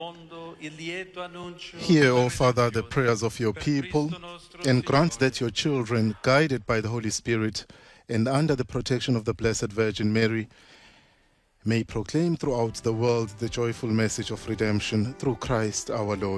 Hear, O Father, the prayers of your people, and grant that your children, guided by the Holy Spirit and under the protection of the Blessed Virgin Mary, may proclaim throughout the world the joyful message of redemption through Christ our Lord.